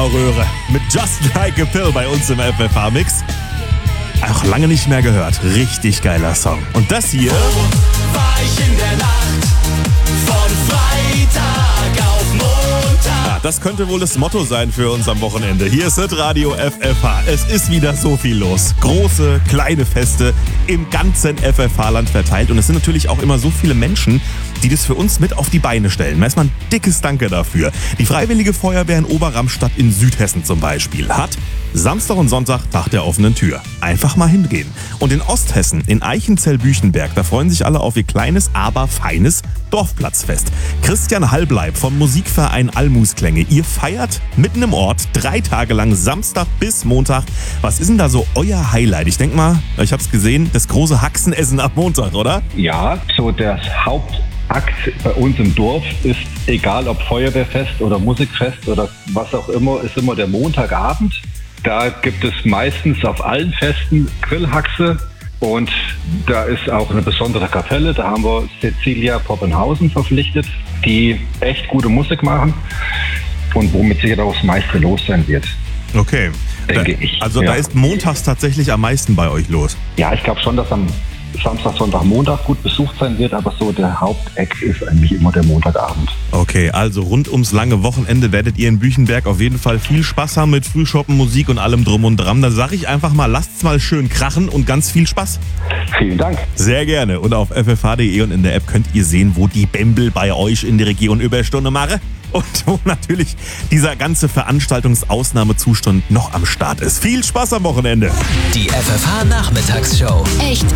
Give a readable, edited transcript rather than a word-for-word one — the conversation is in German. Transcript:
Ohrröhre mit Just Like a Pill bei uns im FFH-Mix. Auch lange nicht mehr gehört. Richtig geiler Song. Und das hier... War ich in der Nacht von Freitag auf Montag. Ja, das könnte wohl das Motto sein für uns am Wochenende. Hier ist Radio FFH. Es ist wieder so viel los. Große, kleine Feste im ganzen FFH-Land verteilt. Und es sind natürlich auch immer so viele Menschen, die das für uns mit auf die Beine stellen. Erstmal ein dickes Danke dafür. Die Freiwillige Feuerwehr in Oberramstadt in Südhessen zum Beispiel hat Samstag und Sonntag Tag der offenen Tür. Einfach mal hingehen. Und in Osthessen, in Eichenzell-Büchenberg, da freuen sich alle auf ihr kleines, aber feines Dorfplatzfest. Christian Halbleib vom Musikverein Almusklänge. Ihr feiert mitten im Ort 3 Tage lang, Samstag bis Montag. Was ist denn da so euer Highlight? Ich denke mal, ich habe es gesehen, das große Haxenessen am Montag, oder? Ja, so das Hauptakt bei uns im Dorf ist, egal ob Feuerwehrfest oder Musikfest oder was auch immer, ist immer der Montagabend. Da gibt es meistens auf allen Festen Grillhaxe und da ist auch eine besondere Kapelle. Da haben wir Cecilia Poppenhausen verpflichtet, die echt gute Musik machen und womit sicher auch das meiste los sein wird. Okay. Denke ich. Also da ist montags tatsächlich am meisten bei euch los. Ja, ich glaube schon, dass am Samstag, Sonntag, Montag gut besucht sein wird, aber so der Haupteck ist eigentlich immer der Montagabend. Okay, also rund ums lange Wochenende werdet ihr in Büchenberg auf jeden Fall viel Spaß haben mit Frühshoppen, Musik und allem drum und dran. Da sage ich einfach mal, lasst's mal schön krachen und ganz viel Spaß. Vielen Dank. Sehr gerne. Und auf ffh.de und in der App könnt ihr sehen, wo die Bämbel bei euch in der Region Überstunde machen. Und wo natürlich dieser ganze Veranstaltungsausnahmezustand noch am Start ist. Viel Spaß am Wochenende. Die FFH-Nachmittagsshow. Echt